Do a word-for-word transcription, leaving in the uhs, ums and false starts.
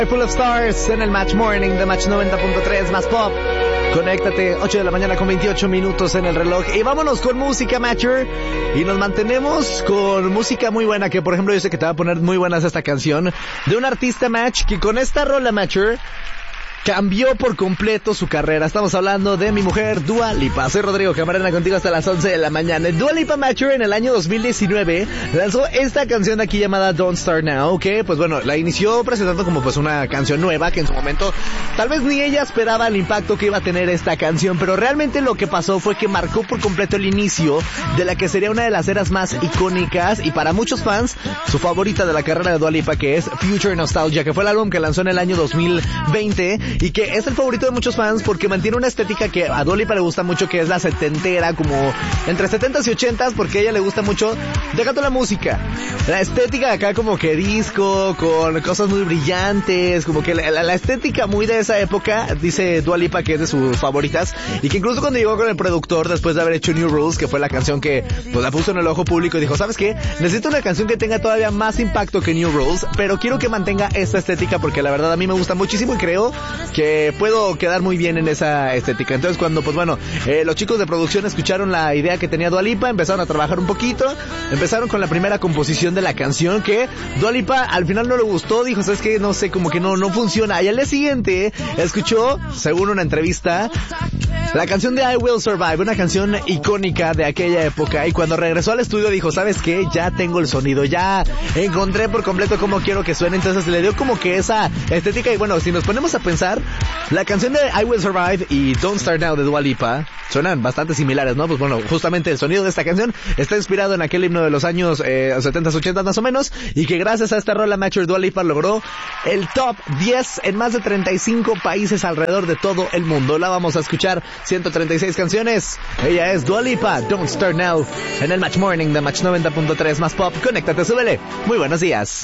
Full of Stars en el Match Morning de Match noventa punto tres más pop. Conéctate, ocho de la mañana con veintiocho minutos en el reloj. Y vámonos con música, Matcher. Y nos mantenemos con música muy buena, que por ejemplo yo sé que te va a poner muy buenas esta canción, de un artista, Match, que con esta rola, Matcher, cambió por completo su carrera. Estamos hablando de mi mujer, Dua Lipa. Soy Rodrigo Camarena, contigo hasta las once de la mañana. Dua Lipa, Matcher, en el año dos mil diecinueve lanzó esta canción de aquí llamada Don't Start Now, que pues bueno, la inició presentando como pues una canción nueva, que en su momento tal vez ni ella esperaba el impacto que iba a tener esta canción, pero realmente lo que pasó fue que marcó por completo el inicio de la que sería una de las eras más icónicas y para muchos fans su favorita de la carrera de Dua Lipa, que es Future Nostalgia, que fue el álbum que lanzó en el año dos mil veinte y que es el favorito de muchos fans porque mantiene una estética que a Dua Lipa le gusta mucho, que es la setentera, como entre setentas y ochentas, porque a ella le gusta mucho, déjate la música, la estética de acá como que disco, con cosas muy brillantes, como que la, la, la estética muy de esa época, dice Dua Lipa que es de sus favoritas, y que incluso cuando llegó con el productor después de haber hecho New Rules, que fue la canción que pues la puso en el ojo público, y dijo, ¿sabes qué? Necesito una canción que tenga todavía más impacto que New Rules, pero quiero que mantenga esta estética porque la verdad a mí me gusta muchísimo y creo que puedo quedar muy bien en esa estética. Entonces cuando pues bueno, eh, los chicos de producción escucharon la idea que tenía Dua Lipa, empezaron a trabajar un poquito, empezaron con la primera composición de la canción, que Dua Lipa al final no le gustó, dijo, ¿sabes qué? No sé, como que no, no funciona. Y al día siguiente escuchó, según una entrevista, la canción de I Will Survive, una canción icónica de aquella época, y cuando regresó al estudio dijo, ¿sabes qué? Ya tengo el sonido, ya encontré por completo cómo quiero que suene. Entonces le dio como que esa estética, y bueno, si nos ponemos a pensar, la canción de I Will Survive y Don't Start Now de Dua Lipa suenan bastante similares, ¿no? Pues bueno, justamente el sonido de esta canción está inspirado en aquel himno de los años eh, setentas, ochentas más o menos, y que gracias a esta rola, Matcher, Dua Lipa logró el top diez en más de treinta y cinco países alrededor de todo el mundo. La vamos a escuchar ciento treinta y seis canciones. Ella es Dua Lipa, Don't Start Now, en el Match Morning de Match noventa punto tres más pop. Conéctate, súbele. Muy buenos días.